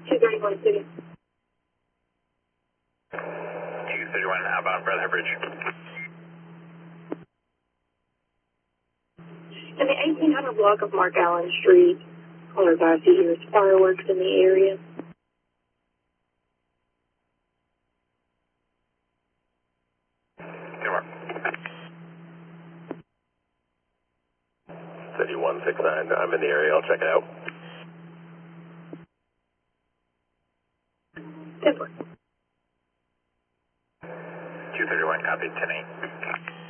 231 City. 231 outbound Brother Bridge. In the 1800 block of Mark Allen Street, caller advised you hears fireworks in the area. Good work. City 169, I'm in the area, I'll check it out. Good work. 231, copy, 10-8.